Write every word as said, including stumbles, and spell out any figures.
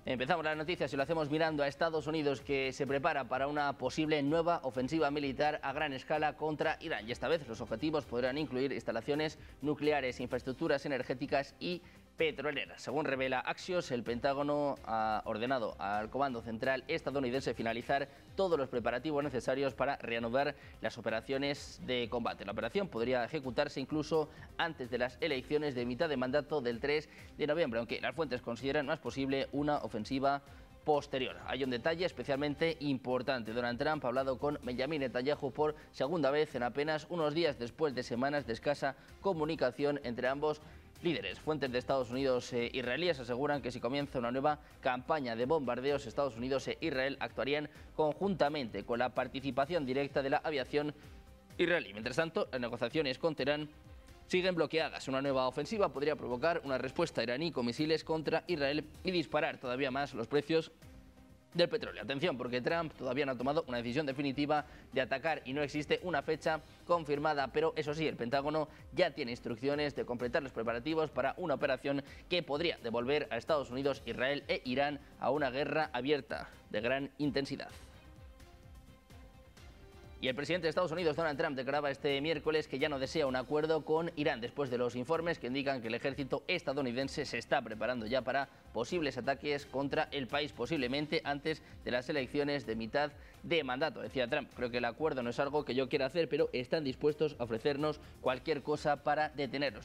Empezamos las noticias y lo hacemos mirando a Estados Unidos, que se prepara para una posible nueva ofensiva militar a gran escala contra Irán. Y esta vez los objetivos podrán incluir instalaciones nucleares, infraestructuras energéticas y petroleras. Según revela Axios, el Pentágono ha ordenado al Comando Central estadounidense finalizar todos los preparativos necesarios para reanudar las operaciones de combate. La operación podría ejecutarse incluso antes de las elecciones de mitad de mandato del tres de noviembre, aunque las fuentes consideran más posible una ofensiva posterior. Hay un detalle especialmente importante. Donald Trump ha hablado con Benjamin Netanyahu por segunda vez en apenas unos días, después de semanas de escasa comunicación entre ambos líderes. Fuentes de Estados Unidos e israelíes aseguran que si comienza una nueva campaña de bombardeos, Estados Unidos e Israel actuarían conjuntamente con la participación directa de la aviación israelí. Mientras tanto, las negociaciones con Teherán siguen bloqueadas. Una nueva ofensiva podría provocar una respuesta iraní con misiles contra Israel y disparar todavía más los precios del petróleo. Atención, porque Trump todavía no ha tomado una decisión definitiva de atacar y no existe una fecha confirmada, pero eso sí, el Pentágono ya tiene instrucciones de completar los preparativos para una operación que podría devolver a Estados Unidos, Israel e Irán a una guerra abierta de gran intensidad. Y el presidente de Estados Unidos, Donald Trump, declaraba este miércoles que ya no desea un acuerdo con Irán, después de los informes que indican que el ejército estadounidense se está preparando ya para posibles ataques contra el país, posiblemente antes de las elecciones de mitad de mandato. Decía Trump: creo que el acuerdo no es algo que yo quiera hacer, pero están dispuestos a ofrecernos cualquier cosa para detenerlos.